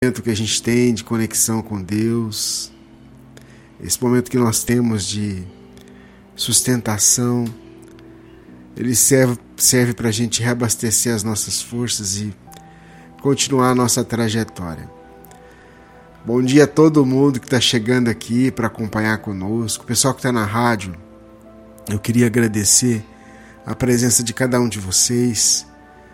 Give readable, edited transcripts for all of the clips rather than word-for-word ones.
momento que a gente tem de conexão com Deus, esse momento que nós temos de sustentação, ele serve para a gente reabastecer as nossas forças e continuar a nossa trajetória. Bom dia a todo mundo que está chegando aqui para acompanhar conosco, o pessoal que está na rádio. Eu queria agradecer a presença de cada um de vocês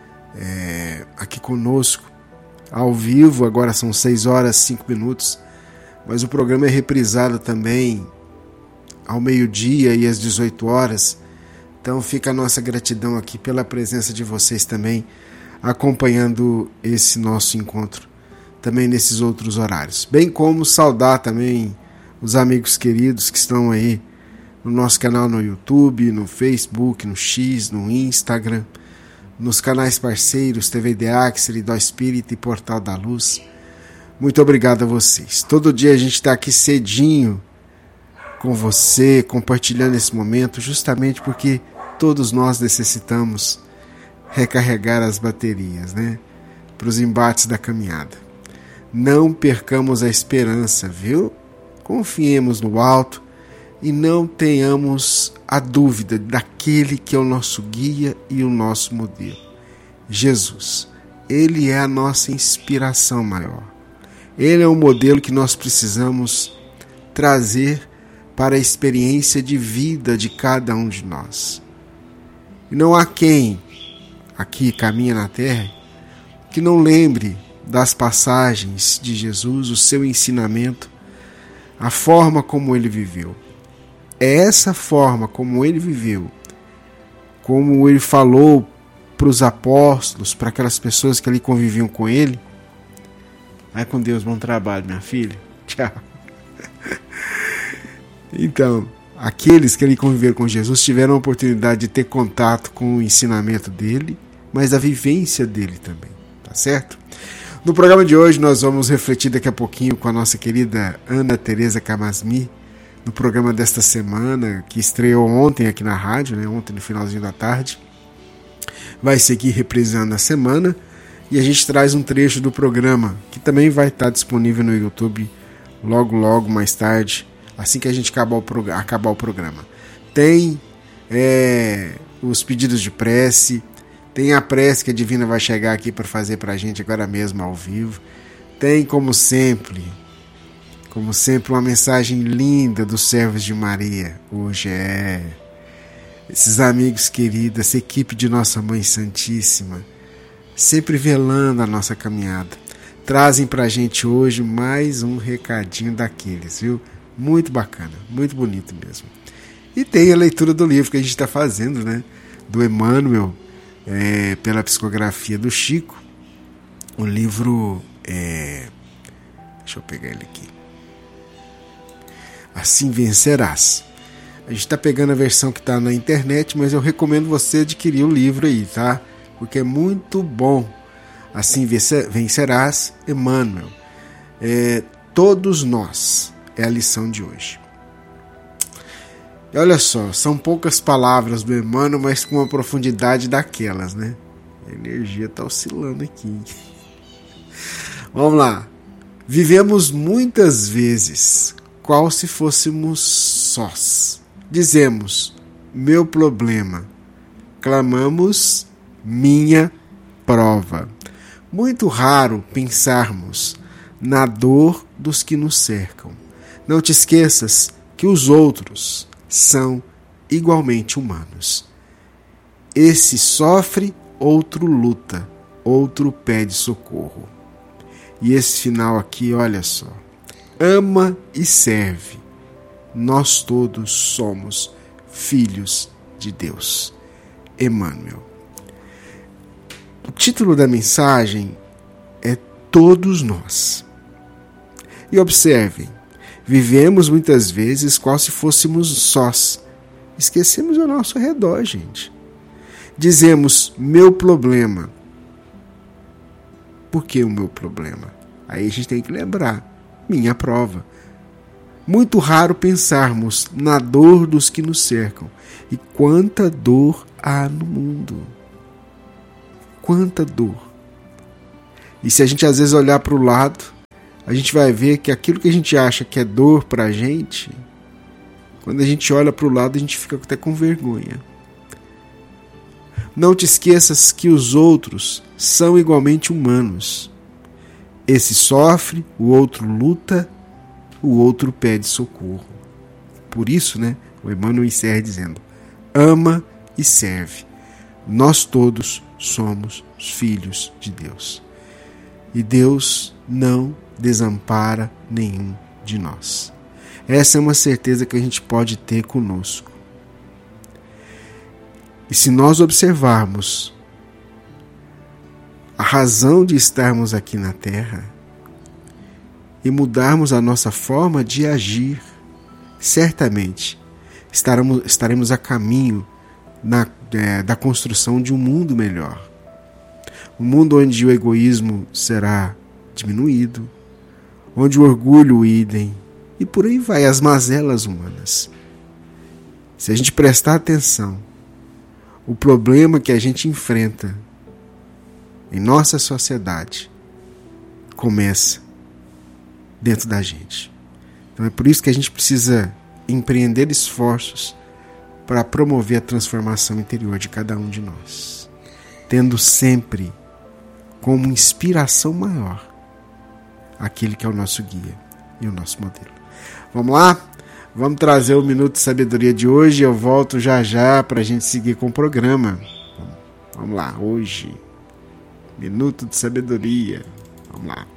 aqui conosco, ao vivo. Agora são 6 horas e 5 minutos, mas o programa é reprisado também ao meio-dia e às 18 horas. Então fica a nossa gratidão aqui pela presença de vocês também, acompanhando esse nosso encontro também nesses outros horários. Bem como saudar também os amigos queridos que estão aí no nosso canal no YouTube, no Facebook, no X, no Instagram, nos canais parceiros TV Deaxer, Dó Espírita e Portal da Luz. Muito obrigado a vocês. Todo dia a gente está aqui cedinho com você, compartilhando esse momento, justamente porque todos nós necessitamos recarregar as baterias, né? Para os embates da caminhada. Não percamos a esperança, viu? Confiemos no alto e não tenhamos a dúvida daquele que é o nosso guia e o nosso modelo. Jesus. Ele é a nossa inspiração maior. Ele é o modelo que nós precisamos trazer para a experiência de vida de cada um de nós. E não há quem aqui caminha na terra que não lembre das passagens de Jesus, o seu ensinamento, a forma como ele viveu. É essa forma como ele viveu, como ele falou para os apóstolos, para aquelas pessoas que ali conviviam com ele. Vai com Deus, bom trabalho, minha filha. Tchau. Então, aqueles que ali conviveram com Jesus tiveram a oportunidade de ter contato com o ensinamento dele, mas a vivência dele também, tá certo? No programa de hoje nós vamos refletir daqui a pouquinho com a nossa querida Ana Tereza Camasmi, no programa desta semana, que estreou ontem aqui na rádio, né? Ontem no finalzinho da tarde. Vai seguir reprisando a semana e a gente traz um trecho do programa que também vai estar disponível no YouTube logo mais tarde, assim que a gente acabar o programa. Tem os pedidos de prece, tem a prece que a Divina vai chegar aqui para fazer para a gente agora mesmo ao vivo. Tem, como sempre, uma mensagem linda dos servos de Maria. Hoje esses amigos queridos, essa equipe de Nossa Mãe Santíssima, sempre velando a nossa caminhada, trazem para a gente hoje mais um recadinho daqueles, viu? Muito bacana, muito bonito mesmo. E tem a leitura do livro que a gente está fazendo, né? Do Emmanuel, pela psicografia do Chico. O livro deixa eu pegar ele aqui. Assim Vencerás. A gente está pegando a versão que está na internet, mas eu recomendo você adquirir o livro aí, tá? Porque é muito bom. Assim Vencerás, Emmanuel. Todos nós é a lição de hoje. E olha só, são poucas palavras do Emmanuel, mas com uma profundidade daquelas, né? A energia está oscilando aqui. Vamos lá. Vivemos muitas vezes qual se fôssemos sós. Dizemos, meu problema. Clamamos, minha prova. Muito raro pensarmos na dor dos que nos cercam. Não te esqueças que os outros são igualmente humanos. Esse sofre, outro luta, outro pede socorro. E esse final aqui, olha só. Ama e serve. Nós todos somos filhos de Deus. Emmanuel. O título da mensagem é Todos Nós. E observem, vivemos muitas vezes qual se fôssemos sós. Esquecemos ao nosso redor, gente. Dizemos, meu problema. Por que o meu problema? Aí a gente tem que lembrar. Minha prova. Muito raro pensarmos na dor dos que nos cercam. E quanta dor há no mundo. Quanta dor. E se a gente às vezes olhar para o lado, a gente vai ver que aquilo que a gente acha que é dor pra gente, quando a gente olha para o lado, a gente fica até com vergonha. Não te esqueças que os outros são igualmente humanos. Esse sofre, o outro luta, o outro pede socorro. Por isso, o Emmanuel encerra dizendo: ama e serve. Nós todos somos filhos de Deus. E Deus não desampara nenhum de nós. Essa é uma certeza que a gente pode ter conosco. E se nós observarmos a razão de estarmos aqui na Terra e mudarmos a nossa forma de agir, certamente estaremos a caminho da construção de um mundo melhor. Um mundo onde o egoísmo será diminuído, onde o orgulho, o idem, e por aí vai, as mazelas humanas. Se a gente prestar atenção, o problema que a gente enfrenta em nossa sociedade começa dentro da gente. Então é por isso que a gente precisa empreender esforços para promover a transformação interior de cada um de nós, tendo sempre como inspiração maior aquele que é o nosso guia e o nosso modelo. Vamos lá? Vamos trazer o Minuto de Sabedoria de hoje. Eu volto já já para a gente seguir com o programa. Vamos lá, hoje, Minuto de Sabedoria. Vamos lá.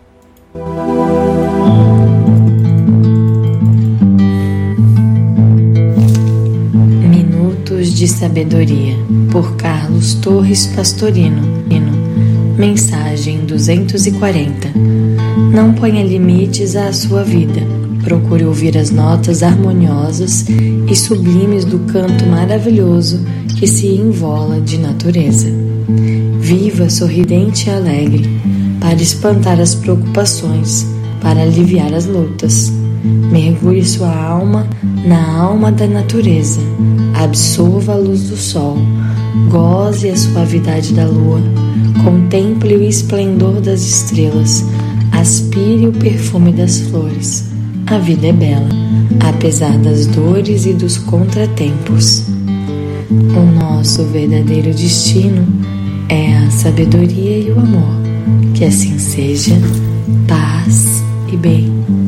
Minutos de Sabedoria, por Carlos Torres Pastorino. Mensagem 240. Não ponha limites à sua vida. Procure ouvir as notas harmoniosas e sublimes do canto maravilhoso que se envola de natureza. Viva sorridente e alegre, para espantar as preocupações, para aliviar as lutas. Mergulhe sua alma na alma da natureza. Absorva a luz do sol. Goze a suavidade da lua. Contemple o esplendor das estrelas. Aspire o perfume das flores. A vida é bela, apesar das dores e dos contratempos. O nosso verdadeiro destino é a sabedoria e o amor. Que assim seja, paz e bem.